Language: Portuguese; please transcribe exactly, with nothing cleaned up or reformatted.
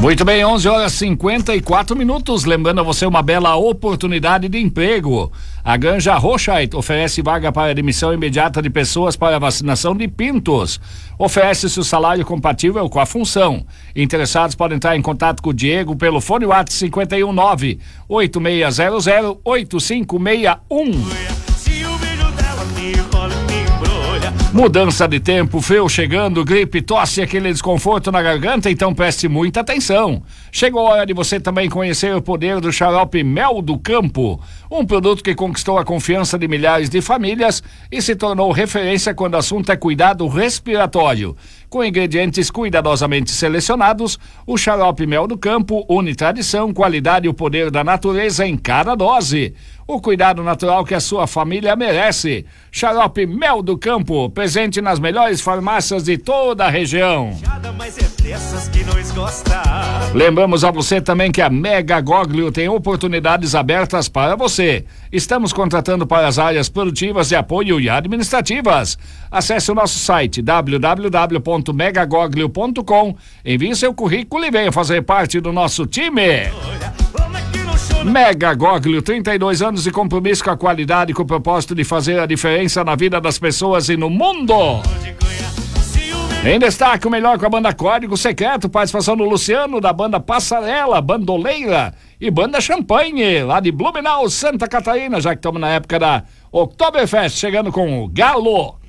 Muito bem, onze horas e cinquenta e quatro minutos. Lembrando a você uma bela oportunidade de emprego. A Granja Rochait oferece vaga para admissão imediata de pessoas para vacinação de pintos. Oferece-se o salário compatível com a função. Interessados podem entrar em contato com o Diego pelo fone WhatsApp cinquenta e um nove, oito seis zero zero, oito cinco seis um. Mudança de tempo, frio chegando, gripe, tosse, aquele desconforto na garganta, então preste muita atenção. Chegou a hora de você também conhecer o poder do xarope Mel do Campo, um produto que conquistou a confiança de milhares de famílias e se tornou referência quando o assunto é cuidado respiratório. Com ingredientes cuidadosamente selecionados, o xarope Mel do Campo une tradição, qualidade e o poder da natureza em cada dose. O cuidado natural que a sua família merece. Xarope Mel do Campo, presente nas melhores farmácias de toda a região. Lembramos a você também que a Mega Goglio tem oportunidades abertas para você. Estamos contratando para as áreas produtivas, de apoio e administrativas. Acesse o nosso site w w w ponto mega goglio ponto com, envie seu currículo e venha fazer parte do nosso time. Mega Goglio, trinta e dois anos de compromisso com a qualidade, com o propósito de fazer a diferença na vida das pessoas e no mundo. Em destaque, o melhor com a banda Código Secreto, participação do Luciano, da banda Passarela, Bandoleira e banda Champanhe, lá de Blumenau, Santa Catarina, já que estamos na época da Oktoberfest, chegando com o Galo.